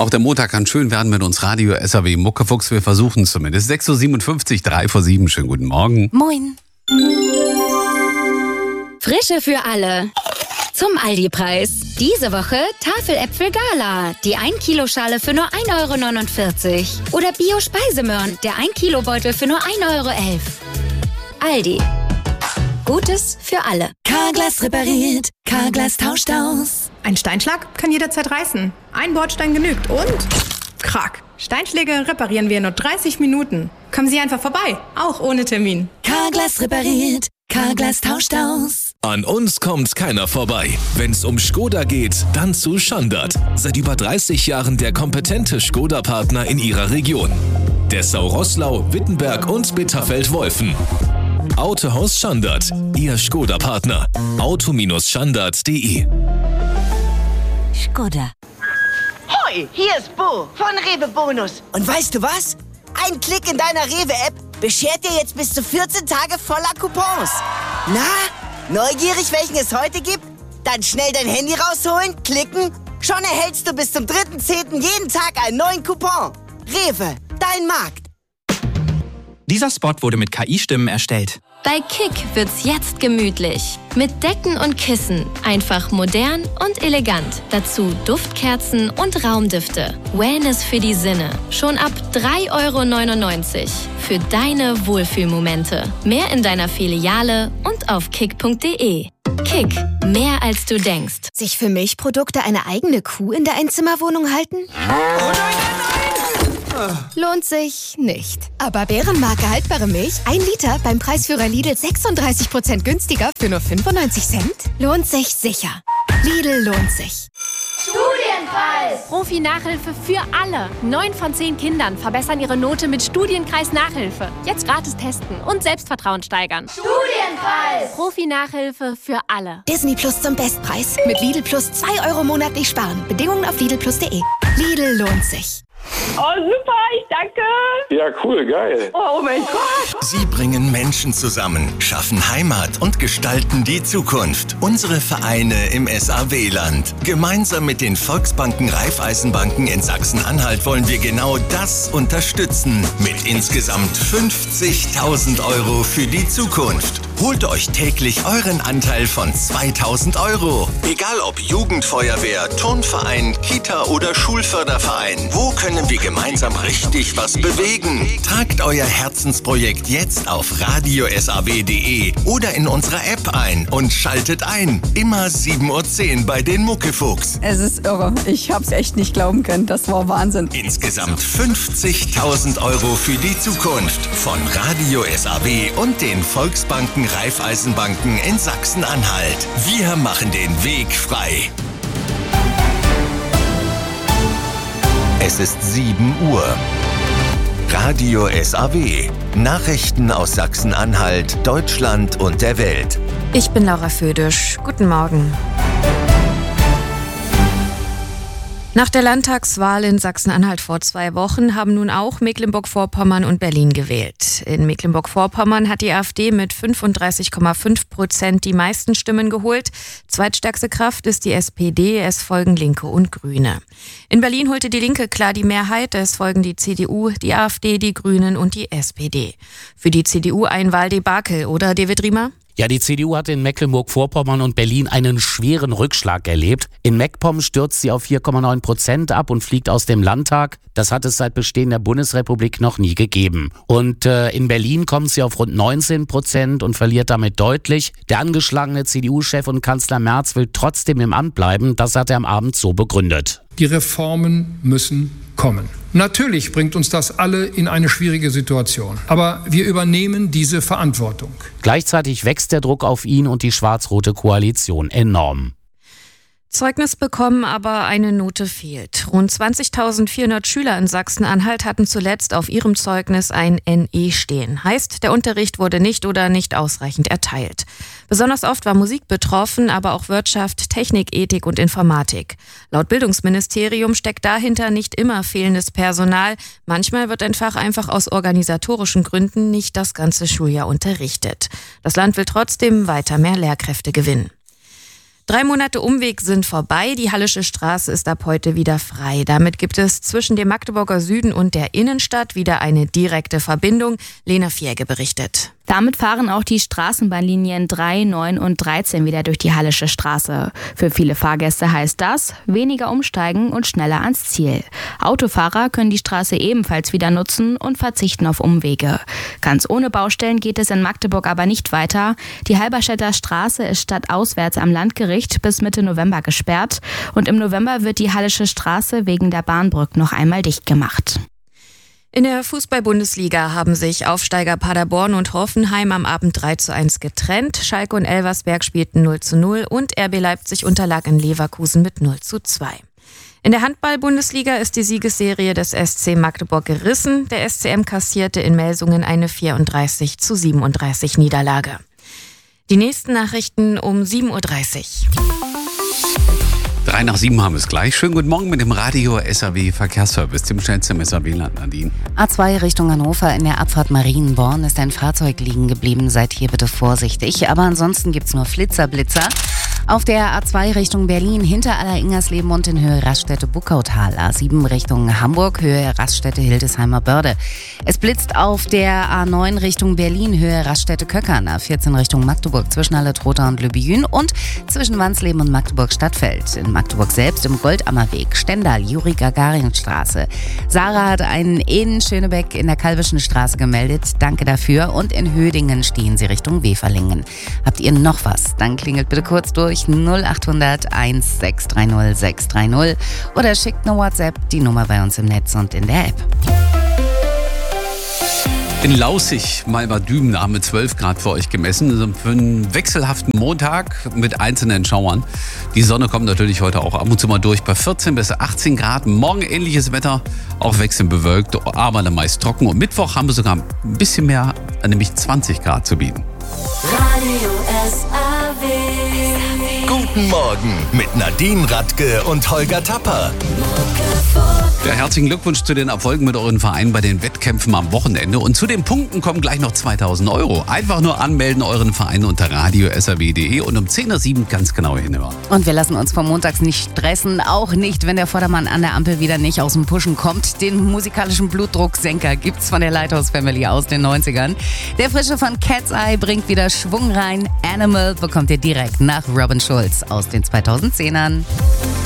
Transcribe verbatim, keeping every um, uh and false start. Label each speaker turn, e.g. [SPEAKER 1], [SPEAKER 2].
[SPEAKER 1] Auch der Montag kann schön werden mit uns Radio S A W Muckefuchs. Wir versuchen es zumindest. sechs Uhr siebenundfünfzig, drei vor sieben. Schönen guten Morgen.
[SPEAKER 2] Moin. Frische für alle. Zum Aldi-Preis. Diese Woche Tafeläpfel Gala. Die ein Kilo Schale für nur ein Euro neunundvierzig. Oder Bio-Speisemöhren. Der ein Kilo Beutel für nur ein Euro elf. Aldi. Gutes für alle.
[SPEAKER 3] Carglass repariert. Carglass tauscht aus.
[SPEAKER 4] Ein Steinschlag kann jederzeit reißen. Ein Bordstein genügt und... Krack. Steinschläge reparieren wir in nur dreißig Minuten. Kommen Sie einfach vorbei. Auch ohne Termin.
[SPEAKER 3] Carglass repariert. Carglass tauscht aus.
[SPEAKER 5] An uns kommt keiner vorbei. Wenn's um Skoda geht, dann zu Schandert. Seit über dreißig Jahren der kompetente Skoda-Partner in ihrer Region. Dessau-Roßlau, Wittenberg und Bitterfeld-Wolfen. Autohaus Schandert, Ihr Skoda-Partner. auto Bindestrich schandert punkt de.
[SPEAKER 3] Skoda.
[SPEAKER 6] Hoi, hier ist Bo von Rewe Bonus.
[SPEAKER 7] Und weißt du was? Ein Klick in deiner Rewe-App beschert dir jetzt bis zu vierzehn Tage voller Coupons. Na, neugierig, welchen es heute gibt? Dann schnell dein Handy rausholen, klicken. Schon erhältst du bis zum dritten zehnten jeden Tag einen neuen Coupon. Rewe, dein Markt.
[SPEAKER 8] Dieser Spot wurde mit K I-Stimmen erstellt.
[SPEAKER 9] Bei Kick wird's jetzt gemütlich. Mit Decken und Kissen. Einfach modern und elegant. Dazu Duftkerzen und Raumdüfte. Wellness für die Sinne. Schon ab drei Euro neunundneunzig. Für deine Wohlfühlmomente. Mehr in deiner Filiale und auf kick punkt de. Kick. Mehr als du denkst.
[SPEAKER 10] Sich für Milchprodukte eine eigene Kuh in der Einzimmerwohnung halten?
[SPEAKER 11] Oh nein, nein, nein!
[SPEAKER 10] Lohnt sich nicht. Aber Bärenmarke haltbare Milch, ein Liter beim Preisführer Lidl sechsunddreißig Prozent günstiger für nur fünfundneunzig Cent? Lohnt sich sicher. Lidl lohnt sich.
[SPEAKER 12] Studienkreis! Profi-Nachhilfe für alle. Neun von zehn Kindern verbessern ihre Note mit Studienkreis-Nachhilfe. Jetzt gratis testen und Selbstvertrauen steigern.
[SPEAKER 11] Studienkreis!
[SPEAKER 12] Profi-Nachhilfe für alle.
[SPEAKER 10] Disney Plus zum Bestpreis. Mit Lidl Plus zwei Euro monatlich sparen. Bedingungen auf lidl plus punkt de. Lidl lohnt sich.
[SPEAKER 13] Oh, super, ich danke.
[SPEAKER 14] Ja, cool, geil.
[SPEAKER 13] Oh, oh mein Gott.
[SPEAKER 15] Sie bringen Menschen zusammen, schaffen Heimat und gestalten die Zukunft. Unsere Vereine im S A W-Land. Gemeinsam mit den Volksbanken Raiffeisenbanken in Sachsen-Anhalt wollen wir genau das unterstützen. Mit insgesamt fünfzigtausend Euro für die Zukunft. Holt euch täglich euren Anteil von zweitausend Euro. Egal ob Jugendfeuerwehr, Turnverein, Kita oder Schulförderverein. Wo können wir gemeinsam richtig was bewegen? Tragt euer Herzensprojekt jetzt auf radio s a w punkt de oder in unserer App ein und schaltet ein. Immer sieben Uhr zehn bei den Muckefuchs.
[SPEAKER 16] Es ist irre. Ich hab's echt nicht glauben können. Das war Wahnsinn.
[SPEAKER 15] Insgesamt fünfzigtausend Euro für die Zukunft. Von Radio S A W und den Volksbanken Raiffeisenbanken in Sachsen-Anhalt. Wir machen den Weg frei. Es ist sieben Uhr. Radio S A W. Nachrichten aus Sachsen-Anhalt, Deutschland und der Welt.
[SPEAKER 17] Ich bin Laura Födisch. Guten Morgen. Nach der Landtagswahl in Sachsen-Anhalt vor zwei Wochen haben nun auch Mecklenburg-Vorpommern und Berlin gewählt. In Mecklenburg-Vorpommern hat die AfD mit fünfunddreißig Komma fünf Prozent die meisten Stimmen geholt. Zweitstärkste Kraft ist die S P D, es folgen Linke und Grüne. In Berlin holte die Linke klar die Mehrheit, es folgen die C D U, die AfD, die Grünen und die S P D. Für die C D U ein Wahldebakel, oder David Riemer?
[SPEAKER 18] Ja, die C D U hat in Mecklenburg-Vorpommern und Berlin einen schweren Rückschlag erlebt. In MacPom stürzt sie auf vier Komma neun Prozent ab und fliegt aus dem Landtag. Das hat es seit Bestehen der Bundesrepublik noch nie gegeben. Und äh, in Berlin kommt sie auf rund neunzehn Prozent und verliert damit deutlich. Der angeschlagene C D U-Chef und Kanzler Merz will trotzdem im Amt bleiben. Das hat er am Abend so begründet.
[SPEAKER 19] Die Reformen müssen kommen. Natürlich bringt uns das alle in eine schwierige Situation. Aber wir übernehmen diese Verantwortung.
[SPEAKER 18] Gleichzeitig wächst der Druck auf ihn und die schwarz-rote Koalition enorm.
[SPEAKER 17] Zeugnis bekommen, aber eine Note fehlt. Rund zwanzigtausendvierhundert Schüler in Sachsen-Anhalt hatten zuletzt auf ihrem Zeugnis ein N E stehen. Heißt, der Unterricht wurde nicht oder nicht ausreichend erteilt. Besonders oft war Musik betroffen, aber auch Wirtschaft, Technik, Ethik und Informatik. Laut Bildungsministerium steckt dahinter nicht immer fehlendes Personal. Manchmal wird ein Fach einfach aus organisatorischen Gründen nicht das ganze Schuljahr unterrichtet. Das Land will trotzdem weiter mehr Lehrkräfte gewinnen. Drei Monate Umweg sind vorbei. Die Hallische Straße ist ab heute wieder frei. Damit gibt es zwischen dem Magdeburger Süden und der Innenstadt wieder eine direkte Verbindung. Lena Fierge berichtet.
[SPEAKER 20] Damit fahren auch die Straßenbahnlinien drei, neun und dreizehn wieder durch die Hallische Straße. Für viele Fahrgäste heißt das weniger umsteigen und schneller ans Ziel. Autofahrer können die Straße ebenfalls wieder nutzen und verzichten auf Umwege. Ganz ohne Baustellen geht es in Magdeburg aber nicht weiter. Die Halberstädter Straße ist stadtauswärts am Landgericht bis Mitte November gesperrt. Und im November wird die Hallische Straße wegen der Bahnbrücke noch einmal dicht gemacht.
[SPEAKER 17] In der Fußball-Bundesliga haben sich Aufsteiger Paderborn und Hoffenheim am Abend drei zu eins getrennt. Schalke und Elversberg spielten null zu null und R B Leipzig unterlag in Leverkusen mit null zu zwei. In der Handball-Bundesliga ist die Siegesserie des S C Magdeburg gerissen. Der S C M kassierte in Melsungen eine vierunddreißig zu siebenunddreißig Niederlage. Die nächsten Nachrichten um sieben Uhr dreißig.
[SPEAKER 1] Drei nach sieben haben wir es gleich. Schönen guten Morgen mit dem Radio S A W Verkehrsservice, dem schnellsten S A W-Land, Nadine.
[SPEAKER 21] A zwei Richtung Hannover in der Abfahrt Marienborn ist ein Fahrzeug liegen geblieben. Seid hier bitte vorsichtig. Aber ansonsten gibt's nur Flitzer, Blitzer. Auf der A zwei Richtung Berlin hinter Aller-Ingersleben und in Höhe Raststätte-Buckautal. A sieben Richtung Hamburg, Höhe Raststätte-Hildesheimer Börde. Es blitzt auf der A neun Richtung Berlin, Höhe Raststätte-Köckern. A vierzehn Richtung Magdeburg zwischen Halle-Trotha und Lübejün und zwischen Wansleben und Magdeburg-Stadtfeld. In Magdeburg selbst im Goldammerweg, Stendal, Juri-Gagarin-Straße. Sarah hat einen in Schönebeck in der Kalbischen Straße gemeldet. Danke dafür. Und in Hödingen stehen sie Richtung Weferlingen. Habt ihr noch was? Dann klingelt bitte kurz durch null acht hundert eins sechs drei null sechs drei null oder schickt eine WhatsApp, die Nummer bei uns im Netz und in der App.
[SPEAKER 1] In Laussig, Malbadüben, haben wir zwölf Grad für euch gemessen. Also für einen wechselhaften Montag mit einzelnen Schauern. Die Sonne kommt natürlich heute auch ab und zu mal durch bei vierzehn bis achtzehn Grad. Morgen ähnliches Wetter, auch wechselnd bewölkt, aber dann meist trocken. Und Mittwoch haben wir sogar ein bisschen mehr, nämlich zwanzig Grad zu bieten.
[SPEAKER 3] Radio S A W.
[SPEAKER 15] Guten Morgen mit Nadine Radke und Holger Tapper.
[SPEAKER 1] Ja, herzlichen Glückwunsch zu den Erfolgen mit euren Vereinen bei den Wettkämpfen am Wochenende. Und zu den Punkten kommen gleich noch zweitausend Euro. Einfach nur anmelden, euren Verein unter radio s a w punkt d e und um zehn Uhr sieben ganz genau hinhören.
[SPEAKER 21] Und wir lassen uns vom Montags nicht stressen, auch nicht, wenn der Vordermann an der Ampel wieder nicht aus dem Pushen kommt. Den musikalischen Blutdrucksenker gibt's von der Lighthouse Family aus den neunzigern. Der Frische von Cat's Eye bringt wieder Schwung rein. Animal bekommt ihr direkt nach Robin Schulz aus den zweitausendzehnern.